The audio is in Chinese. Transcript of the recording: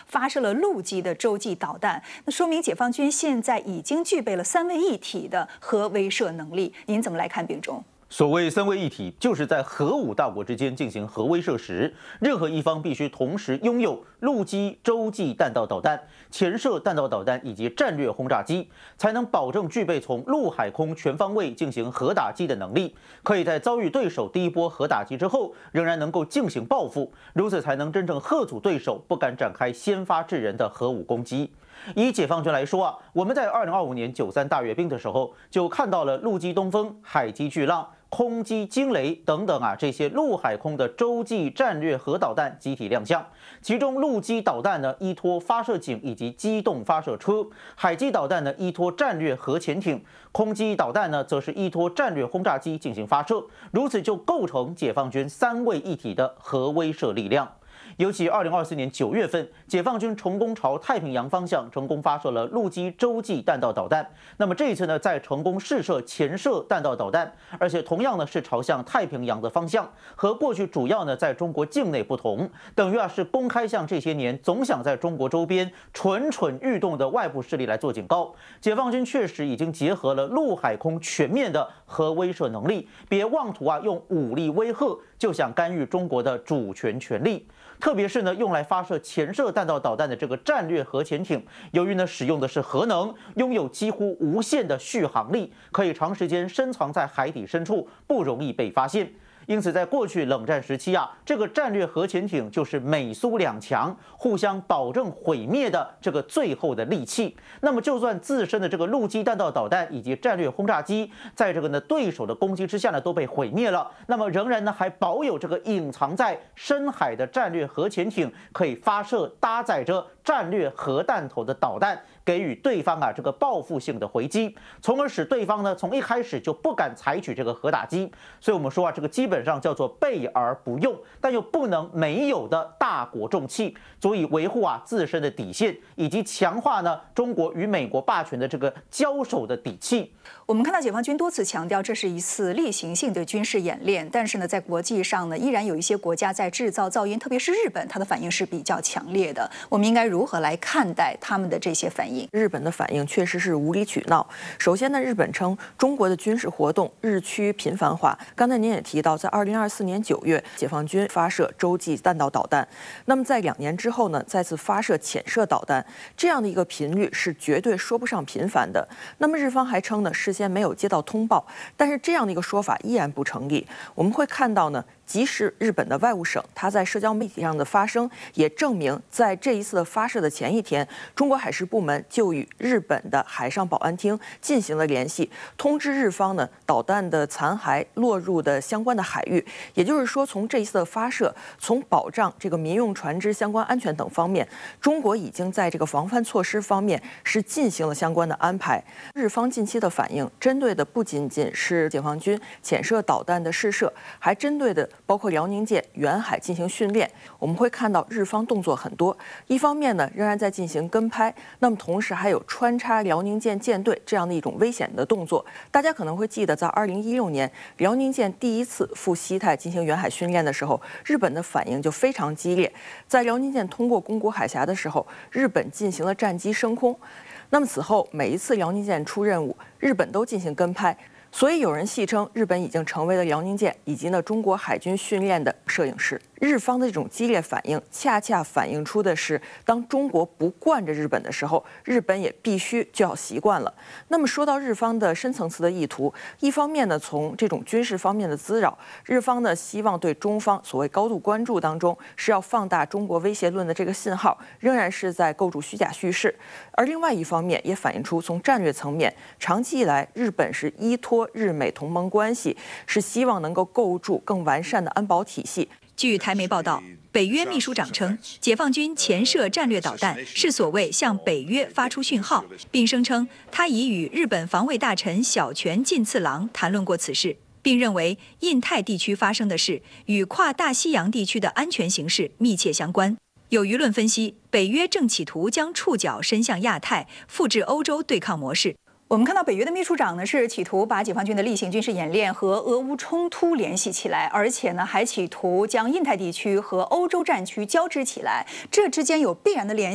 发射了陆基的洲际导弹，那说明解放军现在已经具备了三位一体的核威慑能力。您怎么来看，秉忠？ 所谓三位一体，就是在核武大国之间进行核威慑时，任何一方必须同时拥有陆基、洲际弹道导弹、潜射弹道导弹以及战略轰炸机，才能保证具备从陆海空全方位进行核打击的能力，可以在遭遇对手第一波核打击之后，仍然能够进行报复，如此才能真正吓阻对手不敢展开先发制人的核武攻击。 以解放军来说啊，我们在2025年93大阅兵的时候，就看到了陆基东风、海基巨浪、空基惊雷等等啊这些陆海空的洲际战略核导弹集体亮相。其中陆基导弹呢依托发射井以及机动发射车，海基导弹呢依托战略核潜艇，空基导弹呢则是依托战略轰炸机进行发射，如此就构成解放军三位一体的核威慑力量。 尤其2024年9月份，解放军成功朝太平洋方向成功发射了陆基洲际弹道导弹。那么这一次呢，再成功试射潜射弹道导弹，而且同样呢是朝向太平洋的方向，和过去主要呢在中国境内不同，等于是公开向这些年总想在中国周边蠢蠢欲动的外部势力来做警告。解放军确实已经结合了陆海空全面的核威慑能力，别妄图用武力威吓，就想干预中国的主权权利。 特别是呢，用来发射潜射弹道导弹的这个战略核潜艇，由于呢使用的是核能，拥有几乎无限的续航力，可以长时间深藏在海底深处，不容易被发现。 因此，在过去冷战时期啊，这个战略核潜艇就是美苏两强互相保证毁灭的这个最后的利器。那么，就算自身的这个陆基弹道导弹以及战略轰炸机，在这个呢对手的攻击之下呢都被毁灭了，那么仍然呢还保有这个隐藏在深海的战略核潜艇，可以发射搭载着战略核弹头的导弹，给予对方这个报复性的回击，从而使对方呢从一开始就不敢采取这个核打击。所以我们说这个基本上叫做备而不用，但又不能没有的大国重器，足以维护自身的底线，以及强化呢中国与美国霸权的这个交手的底气。 我们看到解放军多次强调，这是一次例行性的军事演练，但是呢，在国际上呢，依然有一些国家在制造噪音，特别是日本，它的反应是比较强烈的。我们应该如何来看待他们的这些反应？ 日本的反应确实是无理取闹。首先呢，日本称中国的军事活动日趋频繁化。刚才您也提到，在2024年9月，解放军发射洲际弹道导弹，那么在2年之后呢，再次发射潜射导弹，这样的一个频率是绝对说不上频繁的。那么日方还称呢，事先没有接到通报，但是这样的一个说法依然不成立。我们会看到呢。 即使日本的外务省，它在社交媒体上的发声，也证明在这一次的发射的前一天，中国海事部门就与日本的海上保安厅进行了联系，通知日方呢导弹的残骸落入的相关的海域。也就是说，从这一次的发射，从保障这个民用船只相关安全等方面，中国已经在这个防范措施方面是进行了相关的安排。日方近期的反应，针对的不仅仅是解放军潜射导弹的试射，还针对的 包括辽宁舰远海进行训练，我们会看到日方动作很多。一方面呢，仍然在进行跟拍，那么同时还有穿插辽宁舰舰队这样的一种危险的动作。大家可能会记得，在2016年辽宁舰第一次赴西太进行远海训练的时候，日本的反应就非常激烈。在辽宁舰通过宫古海峡的时候，日本进行了战机升空。那么此后每一次辽宁舰出任务，日本都进行跟拍。 所以有人戏称，日本已经成为了辽宁舰以及中国海军训练的摄影师。日方的这种激烈反应，恰恰反映出的是，当中国不惯着日本的时候，日本也必须就要习惯了。那么说到日方的深层次的意图，一方面呢，从这种军事方面的滋扰，日方呢希望对中方所谓高度关注当中是要放大中国威胁论的这个信号，仍然是在构筑虚假叙事。而另外一方面也反映出，从战略层面，长期以来日本是依托日美同盟关系，是希望能够构筑更完善的安保体系。 据台媒报道，北约秘书长称，解放军潜射战略导弹是所谓向北约发出讯号，并声称他已与日本防卫大臣小泉进次郎谈论过此事，并认为印太地区发生的事与跨大西洋地区的安全形势密切相关。有舆论分析，北约正企图将触角伸向亚太，复制欧洲对抗模式。 我们看到北约的秘书长呢是企图把解放军的例行军事演练和俄乌冲突联系起来，而且呢还企图将印太地区和欧洲战区交织起来，这之间有必然的联系。